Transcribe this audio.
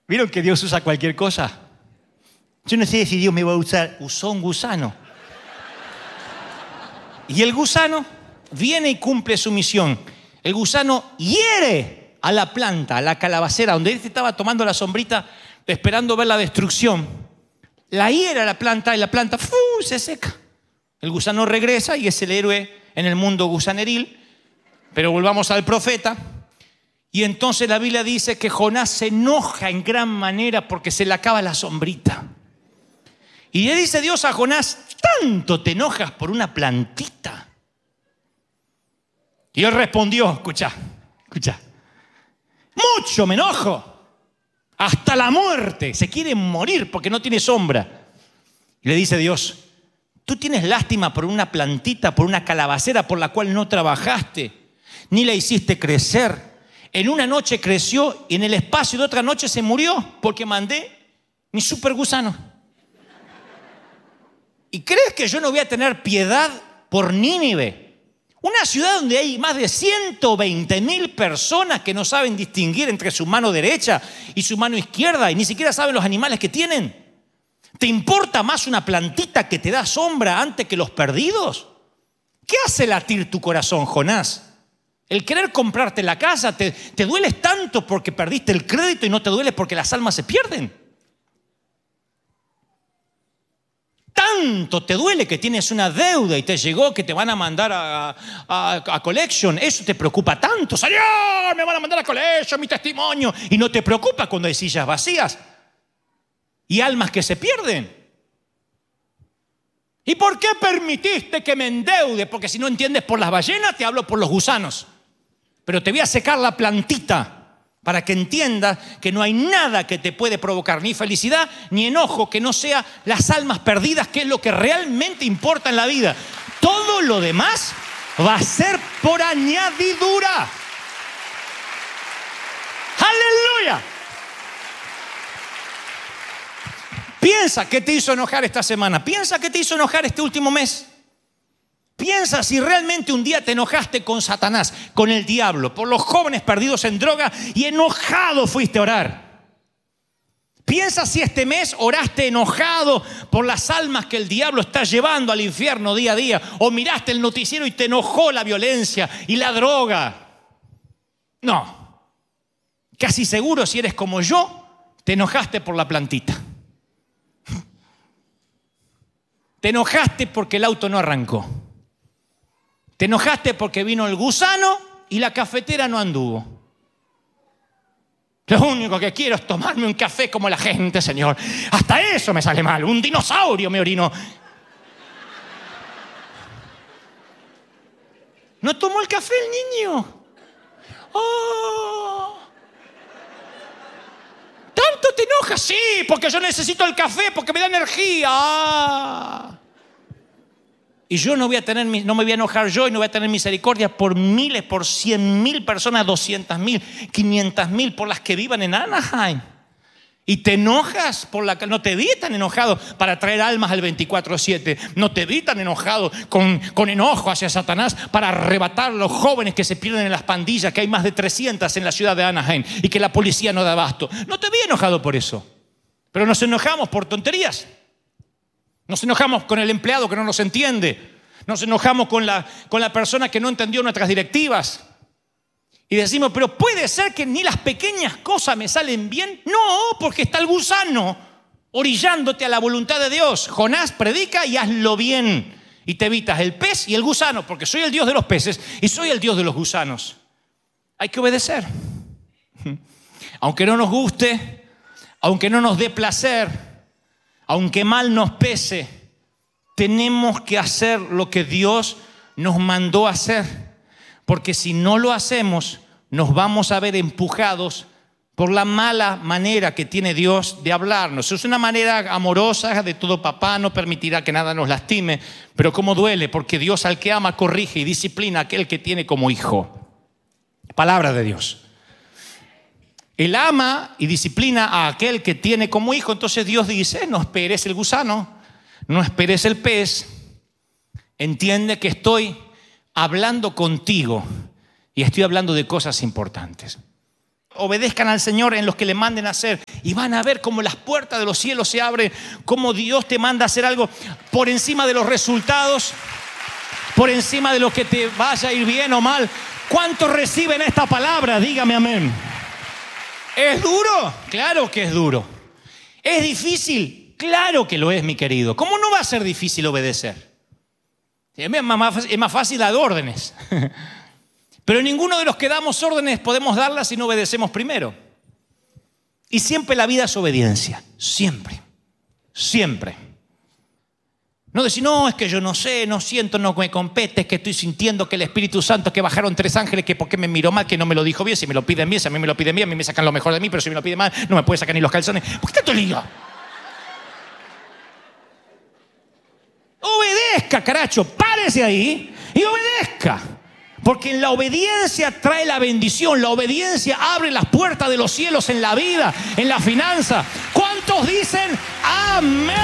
¿Vieron que Dios usa cualquier cosa? Yo no sé si Dios me va a usar. Usó un gusano. Y el gusano viene y cumple su misión. El gusano hiere a la planta, a la calabacera, donde él estaba tomando la sombrita, esperando ver la destrucción. La hiere a la planta y la planta se seca. El gusano regresa y es el héroe en el mundo gusaneril. Pero volvamos al profeta. Y entonces la Biblia dice que Jonás se enoja en gran manera porque se le acaba la sombrita. Y le dice Dios a Jonás: ¿tanto te enojas por una plantita? Y él respondió: escucha, mucho me enojo, hasta la muerte. Se quiere morir porque no tiene sombra. Y le dice Dios: tú tienes lástima por una plantita, por una calabacera por la cual no trabajaste, ni la hiciste crecer. En una noche creció y en el espacio de otra noche se murió porque mandé mi super gusano. ¿Y crees que yo no voy a tener piedad por Nínive? Una ciudad donde hay más de 120,000 personas que no saben distinguir entre su mano derecha y su mano izquierda y ni siquiera saben los animales que tienen. ¿Te importa más una plantita que te da sombra antes que los perdidos? ¿Qué hace latir tu corazón, Jonás? El querer comprarte la casa, te duele tanto porque perdiste el crédito y no te duele porque las almas se pierden. Tanto te duele que tienes una deuda y te llegó que te van a mandar a collection. Eso te preocupa tanto. Señor, me van a mandar a collection, mi testimonio. Y no te preocupa cuando hay sillas vacías y almas que se pierden. ¿Y por qué permitiste que me endeude? Porque si no entiendes por las ballenas, te hablo por los gusanos. Pero te voy a secar la plantita para que entiendas que no hay nada que te puede provocar ni felicidad ni enojo que no sea las almas perdidas, que es lo que realmente importa en la vida. Todo lo demás va a ser por añadidura. ¡Aleluya! Piensa qué te hizo enojar esta semana. Piensa qué te hizo enojar este último mes. Piensa si realmente un día te enojaste con Satanás, con el diablo, por los jóvenes perdidos en droga y enojado fuiste a orar. Piensa si este mes oraste enojado por las almas que el diablo está llevando al infierno día a día, o miraste el noticiero y te enojó la violencia y la droga. No, casi seguro si eres como yo, te enojaste por la plantita. Te enojaste porque el auto no arrancó. Te enojaste porque vino el gusano y la cafetera no anduvo. Lo único que quiero es tomarme un café como la gente, Señor. Hasta eso me sale mal. Un dinosaurio me orinó. ¿No tomó el café el niño? ¡Oh! ¿Tanto te enojas? Sí, porque yo necesito el café, porque me da energía. ¡Ah! Y yo no me voy a enojar yo y no voy a tener misericordia por miles, por 100,000 personas, 200,000, 500,000 por las que vivan en Anaheim. Y te enojas no te vi tan enojado para traer almas al 24/7. No te vi tan enojado con enojo hacia Satanás para arrebatar a los jóvenes que se pierden en las pandillas, que hay más de 300 en la ciudad de Anaheim y que la policía no da abasto. No te vi enojado por eso. Pero nos enojamos por tonterías. Nos enojamos con el empleado que no nos entiende. Nos enojamos con la persona que no entendió nuestras directivas. Y decimos, pero puede ser que ni las pequeñas cosas me salen bien. No, porque está el gusano orillándote a la voluntad de Dios. Jonás, predica y hazlo bien. Y te evitas el pez y el gusano, porque soy el Dios de los peces y soy el Dios de los gusanos. Hay que obedecer. Aunque no nos guste, aunque no nos dé placer, aunque mal nos pese, tenemos que hacer lo que Dios nos mandó a hacer. Porque si no lo hacemos, nos vamos a ver empujados por la mala manera que tiene Dios de hablarnos. Es una manera amorosa de todo papá, no permitirá que nada nos lastime, pero cómo duele, porque Dios al que ama corrige y disciplina a aquel que tiene como hijo. Palabra de Dios. Él ama y disciplina a aquel que tiene como hijo. Entonces Dios dice, no esperes el gusano, no esperes el pez. Entiende que estoy hablando contigo y estoy hablando de cosas importantes. Obedezcan al Señor en los que le manden a hacer y van a ver cómo las puertas de los cielos se abren, cómo Dios te manda a hacer algo por encima de los resultados, por encima de lo que te vaya a ir bien o mal. ¿Cuántos reciben esta palabra? Dígame amén. ¿Es duro? Claro que es duro. ¿Es difícil? Claro que lo es, mi querido. ¿Cómo no va a ser difícil obedecer? Es más fácil dar órdenes. Pero ninguno de los que damos órdenes podemos darlas si no obedecemos primero. Y siempre la vida es obediencia. Siempre. Siempre. No decir, no, es que yo no sé, no siento, no me compete, es que estoy sintiendo que el Espíritu Santo, que bajaron 3 ángeles, que por qué me miró mal, que no me lo dijo bien, si me lo piden bien, si a mí me lo piden bien, a mí me sacan lo mejor de mí, pero si me lo piden mal, no me puede sacar ni los calzones. ¿Por qué tanto lío? Obedezca, caracho, párese ahí y obedezca. Porque en la obediencia trae la bendición. La obediencia abre las puertas de los cielos en la vida, en la finanza. ¿Cuántos dicen amén?